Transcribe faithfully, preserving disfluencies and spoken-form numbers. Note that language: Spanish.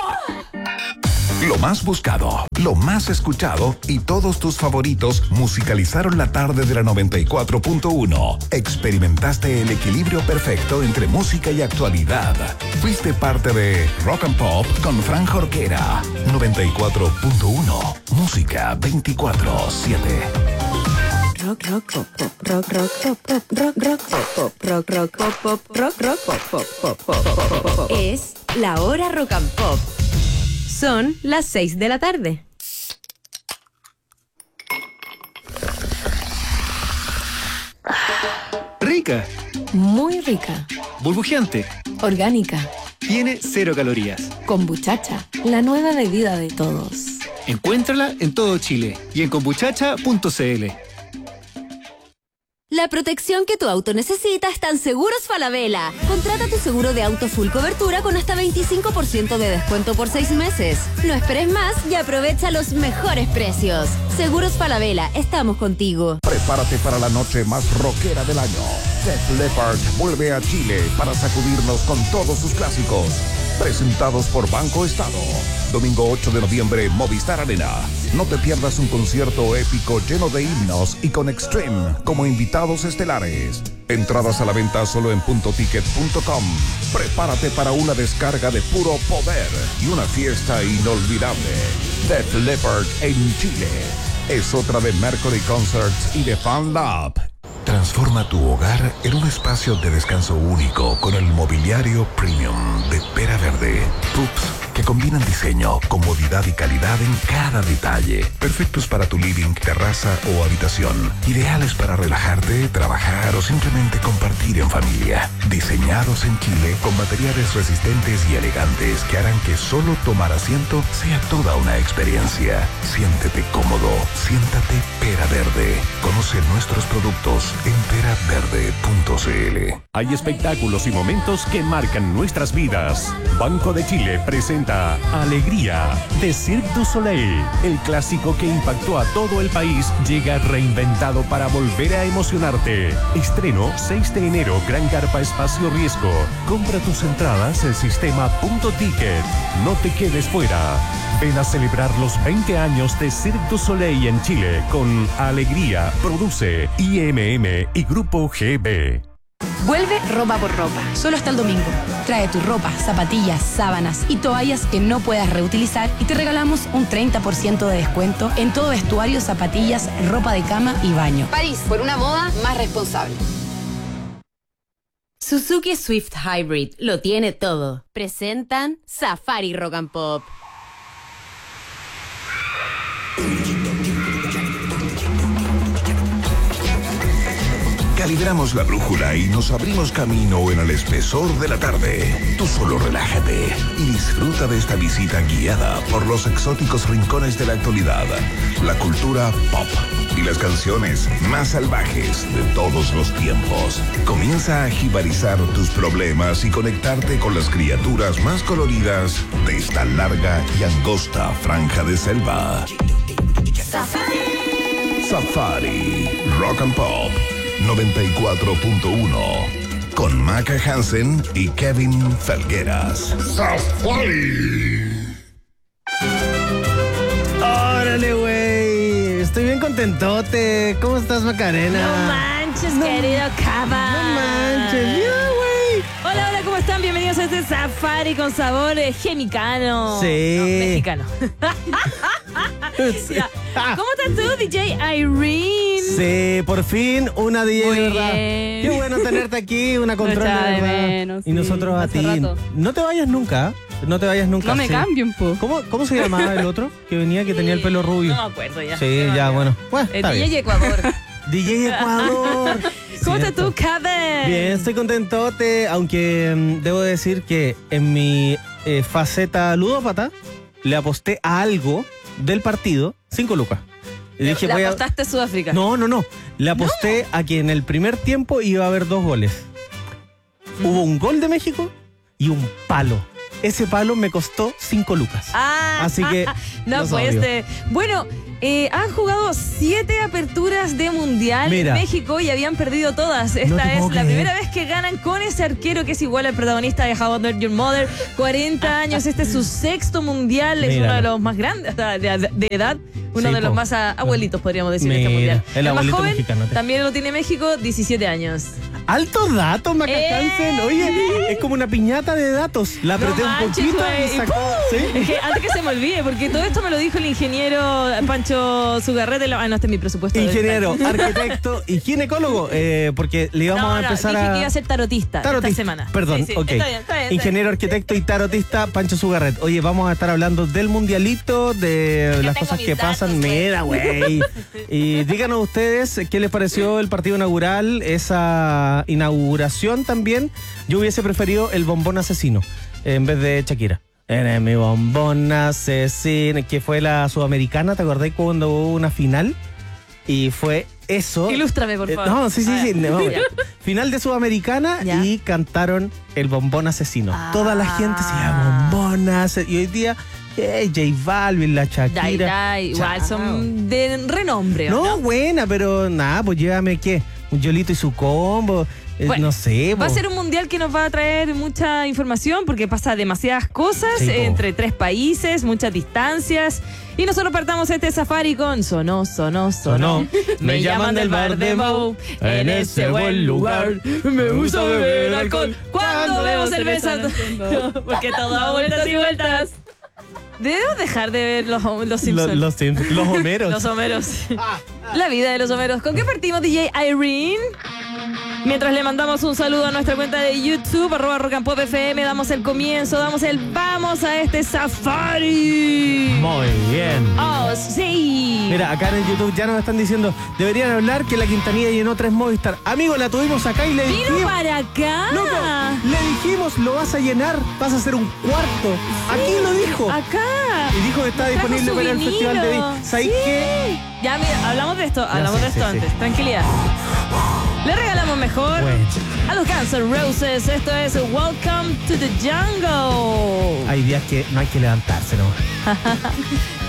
Lo más buscado, lo más escuchado y todos tus favoritos musicalizaron la tarde de la noventa y cuatro punto uno. Experimentaste el equilibrio perfecto entre música y actualidad. Fuiste parte de Rock and Pop con Fran Jorquera. noventa y cuatro punto uno. Música veinticuatro siete. Rock, rock, pop, pop, rock, rock, pop, pop, rock, rock, pop, pop, rock, rock, pop, pop, rock, rock, pop, pop, pop, pop, pop, pop, pop. Es la hora rock and pop. Son las seis de la tarde. Rica. Muy rica. Burbujeante. Orgánica. Tiene cero calorías. Kombuchacha, la nueva bebida de todos. Encuéntrala en todo Chile y en kombuchacha punto c l. La protección que tu auto necesita está en Seguros Falabella. Contrata tu seguro de auto full cobertura con hasta veinticinco por ciento de descuento por seis meses. No esperes más y aprovecha los mejores precios. Seguros Falabella, estamos contigo. Prepárate para la noche más rockera del año. Def Leppard vuelve a Chile para sacudirnos con todos sus clásicos. Presentados por Banco Estado. Domingo ocho de noviembre, Movistar Arena. No te pierdas un concierto épico lleno de himnos y con Extreme como invitados estelares. Entradas a la venta solo en punto ticket punto com. Prepárate para una descarga de puro poder y una fiesta inolvidable. Def Leppard en Chile. Es otra de Mercury Concerts y de Fan Lab. Transforma tu hogar en un espacio de descanso único con el mobiliario premium de Pera Verde. Pups que combinan diseño, comodidad y calidad en cada detalle. Perfectos para tu living, terraza o habitación. Ideales para relajarte, trabajar o simplemente compartir en familia. Diseñados en Chile con materiales resistentes y elegantes que harán que solo tomar asiento sea toda una experiencia. Siéntete cómodo, siéntate Pera Verde. Conoce nuestros productos en pera verde punto c l. Hay espectáculos y momentos que marcan nuestras vidas. Banco de Chile presenta Alegría de Cirque du Soleil. El clásico que impactó a todo el país llega reinventado para volver a emocionarte. Estreno seis de enero, Gran Carpa Espacio Riesgo. Compra tus entradas en sistema punto ticket. No te quedes fuera. Ven a celebrar los veinte años de Cirque du Soleil en Chile con Alegría. Produce I M M y Grupo G B. Vuelve Ropa por Ropa, solo hasta el domingo. Trae tu ropa, zapatillas, sábanas y toallas que no puedas reutilizar y te regalamos un treinta por ciento de descuento en todo vestuario, zapatillas, ropa de cama y baño. París, por una moda más responsable. Suzuki Swift Hybrid lo tiene todo. Presentan Safari Rock and Pop. Calibramos la brújula y nos abrimos camino en el espesor de la tarde. Tú solo relájate y disfruta de esta visita guiada por los exóticos rincones de la actualidad, la cultura pop y las canciones más salvajes de todos los tiempos. Comienza a jibarizar tus problemas y conectarte con las criaturas más coloridas de esta larga y angosta franja de selva. Safari. Safari Rock and Pop noventa y cuatro punto uno con Maca Hansen y Kevin Felgueras. ¡Safari! ¡Órale, güey! Estoy bien contentote. ¿Cómo estás, Macarena? No manches, no, querido Cava. No manches, ya, güey. Hola, hola, ¿cómo están? Bienvenidos a este Safari con sabor eh, gemicano. Sí. No, mexicano. Sí. Ya. ¿Cómo estás tú, D J Irene? Sí, por fin una D J, Muy ¿verdad? bien. Qué bueno tenerte aquí, una controla, de ¿verdad? menos, y sí, nosotros a hace ti. rato. No te vayas nunca, no te vayas nunca. No me sí. cambien, po. ¿Cómo, ¿Cómo se llamaba el otro que venía, que tenía el pelo rubio? No me acuerdo ya. Sí, ya, bueno. bueno El está D J bien. Ecuador. D J Ecuador. ¿Cómo estás Cierto. tú, Cava? Bien, estoy contentote, aunque mm, debo decir que en mi eh, faceta ludópata le aposté a algo del partido cinco lucas. Y dije, ¿La voy a... apostaste a Sudáfrica? No, no, no. Le aposté no. a que en el primer tiempo iba a haber dos goles. Mm. Hubo un gol de México y un palo. ese palo me costó cinco lucas. Ah, Así que no, los pues odio. este. Bueno, eh, han jugado siete aperturas de mundial Mira. en México y habían perdido todas. No Esta te es puedo la creer. primera vez que ganan con ese arquero que es igual al protagonista de How I Met Your Mother. cuarenta años, este es su sexto mundial, es Míralo. uno de los más grandes hasta de, de edad, uno Sí, de los po. más a- abuelitos, podríamos decir, de este Mira, mundial. el más abuelito joven mexicano, te- también lo tiene México, diecisiete años. Altos datos, Maca ¡Eh! Hansen. Oye, es como una piñata de datos. La apreté No un manches, poquito güey. y sacó. ¿Sí? Es que antes que se me olvide, porque todo esto me lo dijo el ingeniero Pancho Zugarrete. Ah, no, este es mi presupuesto. de Ingeniero, este año. arquitecto y ginecólogo, eh, porque le íbamos No, a no, empezar dije a... que iba a ser tarotista, Tarotista, esta semana. Perdón, Sí, sí, ok. está bien, está bien, está Ingeniero, arquitecto y tarotista Pancho Zugarret. Oye, vamos a estar hablando del mundialito, de Ya las tengo cosas mis que datos, pasan. güey. Mira, güey. Y díganos ustedes qué les pareció el partido inaugural, esa inauguración también. Yo hubiese preferido el bombón asesino en vez de Shakira. Eres mi bombón asesino, que fue la sudamericana, ¿te acordás cuando hubo una final? Y fue eso. Ilústrame, por Eh, favor. No, sí, sí, A sí. ver. no. Ya. Final de Sudamericana Ya. y cantaron el bombón asesino. Ah. Toda la gente se llama bombón asesino. Y hoy día, eh, J Balvin, la Shakira. Dai, dai, igual, Chao. son de renombre, ¿o No, ¿no? buena, pero nada, pues llévame qué. Un Yolito y su combo. eh, Bueno, no sé. Va a po. ser un mundial que nos va a traer mucha información porque pasa demasiadas cosas Sí, po. eh, entre tres países, muchas distancias. Y nosotros partamos este safari con Sonó, sonó, sonó. Sonó. Me llaman del bar de Mo, en ese buen lugar. Me gusta beber alcohol cuando bebo cerveza. Porque todo da vueltas y vueltas. Debemos dejar de ver los, los Los, Simpsons. los, Sim- los Homeros. Los Homeros. La vida de los Homeros. ¿Con qué partimos, D J Irene? Mientras le mandamos un saludo a nuestra cuenta de YouTube, arroba Rock and Pop F M, damos el comienzo, damos el vamos a este safari. Muy bien. Oh, sí. Mira, acá en el YouTube ya nos están diciendo, deberían hablar que la Quintanilla llenó tres Movistar. Amigo, la tuvimos acá y le Vino dijimos... para acá. Loco, le dijimos, lo vas a llenar, vas a hacer un cuarto. Aquí lo dijo. Acá. Y dijo que está Trajo disponible su para el vinilo. Festival de Disney. ¿Sabes Sí. qué? Ya, mira, hablamos de esto, hablamos sí, de esto sí, sí. antes. Tranquilidad. Le regalamos mejor Bueno. a los Guns N' Roses. Esto es Welcome to the Jungle. Hay días que no hay que levantarse, ¿no?